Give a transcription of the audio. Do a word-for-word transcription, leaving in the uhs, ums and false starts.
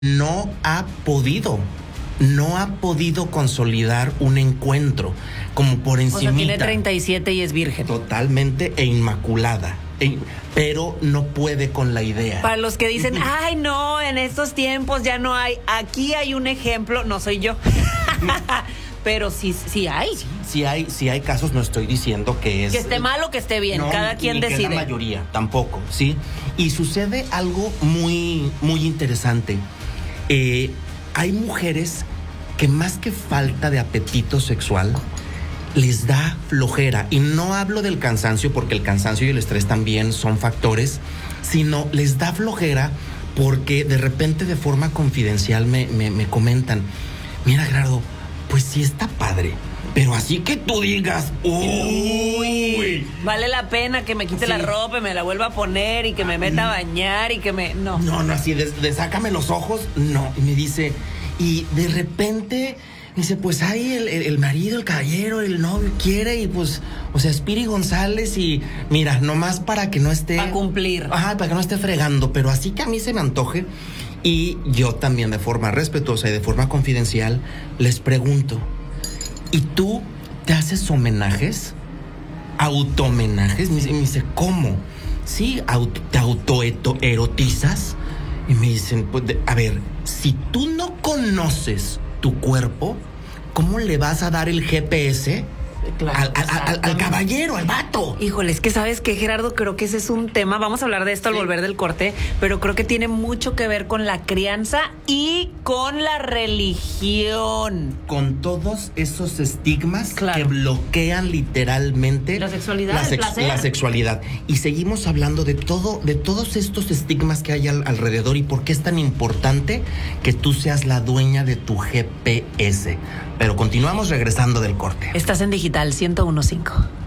no ha podido, no ha podido consolidar un encuentro, como por encimita. O sea, tiene treinta y siete y es virgen. Totalmente e inmaculada, e, pero no puede con la idea. Para los que dicen, ay no, en estos tiempos ya no hay, aquí hay un ejemplo, no soy yo. Pero sí, sí hay. Sí, sí hay, sí hay casos, no estoy diciendo que es... Que esté mal o que esté bien, no, cada quien ni decide. Que la mayoría, tampoco, ¿sí? Y sucede algo muy, muy interesante. Eh, hay mujeres que más que falta de apetito sexual, les da flojera. Y no hablo del cansancio, porque el cansancio y el estrés también son factores, sino les da flojera porque de repente de forma confidencial me, me, me comentan, mira, Gerardo, pues sí está padre, pero así que tú digas, uy, vale la pena que me quite sí. la ropa y me la vuelva a poner y que me meta a bañar y que me... No, no, no, así de, de sácame los ojos, no. Y me dice, y de repente, dice, pues ahí el, el, el marido, el caballero, el novio quiere y pues, o sea, Spiri González y mira, nomás para que no esté... Para cumplir. Ajá, para que no esté fregando, pero así que a mí se me antoje. Y yo también de forma respetuosa y de forma confidencial les pregunto, ¿y tú te haces homenajes? ¿Auto-homenajes? Me dice, ¿cómo? ¿Sí? Auto, ¿te autoerotizas? Y me dicen, pues, de, a ver, si tú no conoces tu cuerpo, ¿cómo le vas a dar el G P S claro, al, al, al, al caballero, al vato? Híjole, es que sabes que, Gerardo, creo que ese es un tema, vamos a hablar de esto al sí. volver del corte, pero creo que tiene mucho que ver con la crianza y con la religión. Con todos esos estigmas claro. que bloquean literalmente la sexualidad, la, el sex- placer. la sexualidad. Y seguimos hablando de todo, de todos estos estigmas que hay al, alrededor y por qué es tan importante que tú seas la dueña de tu G P S. Pero continuamos regresando del corte. Estás en Digital ciento uno punto cinco.